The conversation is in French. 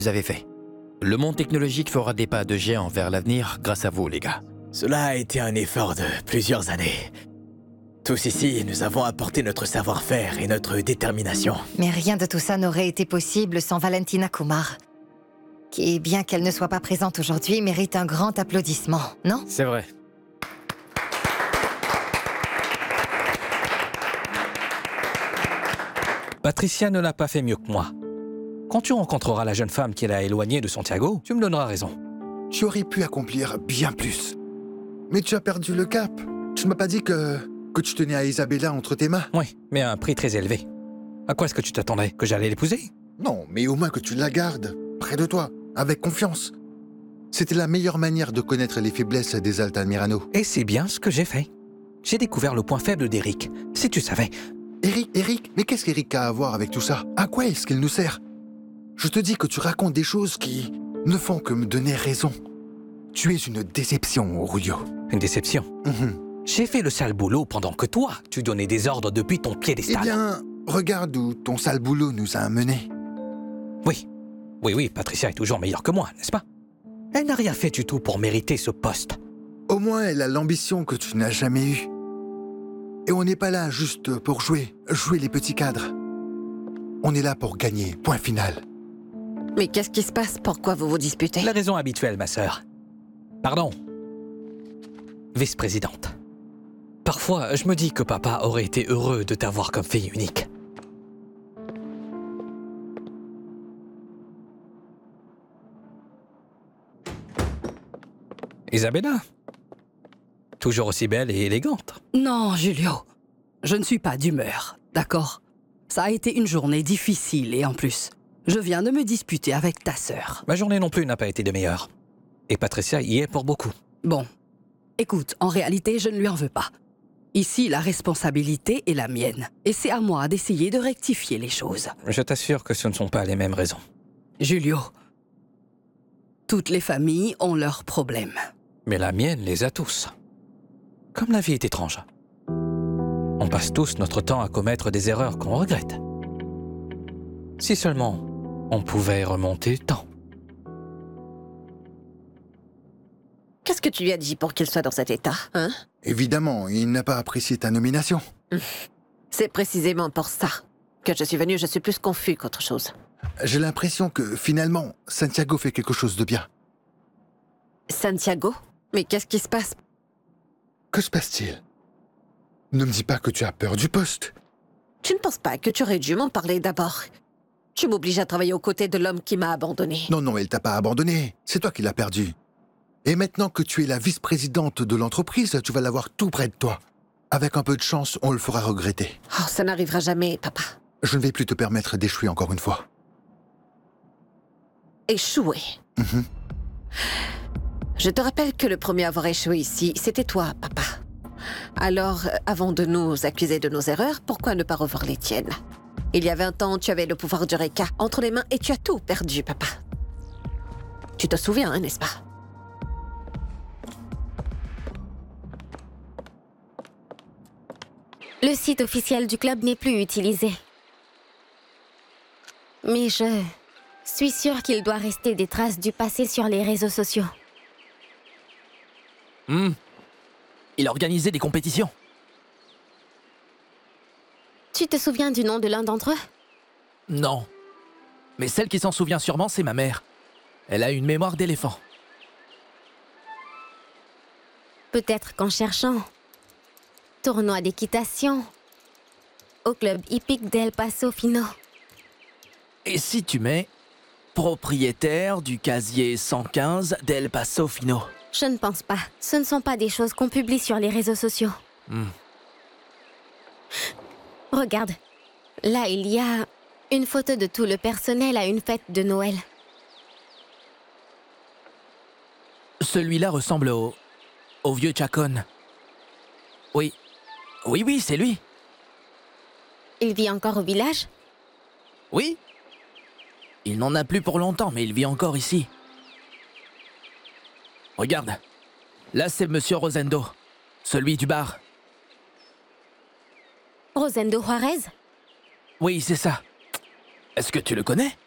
vous avez fait. Le monde technologique fera des pas de géant vers l'avenir grâce à vous, les gars. Cela a été un effort de plusieurs années. Tous ici, nous avons apporté notre savoir-faire et notre détermination. Mais rien de tout ça n'aurait été possible sans Valentina Kumar, qui, bien qu'elle ne soit pas présente aujourd'hui, mérite un grand applaudissement, non? C'est vrai. Patricia ne l'a pas fait mieux que moi. Quand tu rencontreras la jeune femme qui l'a éloignée de Santiago, tu me donneras raison. Tu aurais pu accomplir bien plus. Mais tu as perdu le cap. Tu ne m'as pas dit que tu tenais à Isabella entre tes mains. Oui, mais à un prix très élevé. À quoi est-ce que tu t'attendais? Que j'allais l'épouser? Non, mais au moins que tu la gardes, près de toi, avec confiance. C'était la meilleure manière de connaître les faiblesses des Altamirano. Et c'est bien ce que j'ai fait. J'ai découvert le point faible d'Eric. Si tu savais... Eric, mais qu'est-ce qu'Eric a à voir avec tout ça? À quoi est-ce qu'il nous sert? Je te dis que tu racontes des choses qui ne font que me donner raison. Tu es une déception, Rulio. Une déception? J'ai fait le sale boulot pendant que toi, tu donnais des ordres depuis ton piédestal. Eh bien, regarde où ton sale boulot nous a amenés. Oui, Patricia est toujours meilleure que moi, n'est-ce pas? Elle n'a rien fait du tout pour mériter ce poste. Au moins, elle a l'ambition que tu n'as jamais eue. Et on n'est pas là juste pour jouer les petits cadres. On est là pour gagner, point final. Mais qu'est-ce qui se passe? Pourquoi vous vous disputez? La raison habituelle, ma sœur. Pardon. Vice-présidente. Parfois, je me dis que papa aurait été heureux de t'avoir comme fille unique. Isabella. Toujours aussi belle et élégante. Non, Julio. Je ne suis pas d'humeur, d'accord? Ça a été une journée difficile et en plus, je viens de me disputer avec ta sœur. Ma journée non plus n'a pas été de meilleure. Et Patricia y est pour beaucoup. Bon, écoute, en réalité, je ne lui en veux pas. Ici, la responsabilité est la mienne. Et c'est à moi d'essayer de rectifier les choses. Je t'assure que ce ne sont pas les mêmes raisons. Julio, toutes les familles ont leurs problèmes. Mais la mienne les a tous. Comme la vie est étrange. On passe tous notre temps à commettre des erreurs qu'on regrette. Si seulement on pouvait remonter le temps. Qu'est-ce que tu lui as dit pour qu'il soit dans cet état, hein? Évidemment, il n'a pas apprécié ta nomination. C'est précisément pour ça que je suis venue. Je suis plus confus qu'autre chose. J'ai l'impression que, finalement, Santiago fait quelque chose de bien. Santiago? Mais qu'est-ce qui se passe? Que se passe-t-il? Ne me dis pas que tu as peur du poste. Tu ne penses pas que tu aurais dû m'en parler d'abord? Tu m'obliges à travailler aux côtés de l'homme qui m'a abandonné. Non, elle t'a pas abandonné. C'est toi qui l'as perdu. Et maintenant que tu es la vice-présidente de l'entreprise, tu vas l'avoir tout près de toi. Avec un peu de chance, on le fera regretter. Oh, ça n'arrivera jamais, papa. Je ne vais plus te permettre d'échouer encore une fois. Échouer? Je te rappelle que le premier à avoir échoué ici, c'était toi, papa. Alors, avant de nous accuser de nos erreurs, pourquoi ne pas revoir les tiennes? Il y a 20 ans, tu avais le pouvoir d'Eureka entre les mains et tu as tout perdu, papa. Tu te souviens, hein, n'est-ce pas? Le site officiel du club n'est plus utilisé. Mais je suis sûre qu'il doit rester des traces du passé sur les réseaux sociaux. Il organisait des compétitions. Tu te souviens du nom de l'un d'entre eux? Non. Mais celle qui s'en souvient sûrement, c'est ma mère. Elle a une mémoire d'éléphant. Peut-être qu'en cherchant tournoi d'équitation au club hippique d'El Paso Fino. Et si tu mets propriétaire du casier 115 d'El Paso Fino? Je ne pense pas. Ce ne sont pas des choses qu'on publie sur les réseaux sociaux. Regarde. Là, il y a une photo de tout le personnel à une fête de Noël. Celui-là ressemble au vieux Chacon. Oui, c'est lui. Il vit encore au village? Oui. Il n'en a plus pour longtemps, mais il vit encore ici. Regarde. Là, c'est Monsieur Rosendo, celui du bar. Rosendo Juarez? Oui, c'est ça. Est-ce que tu le connais?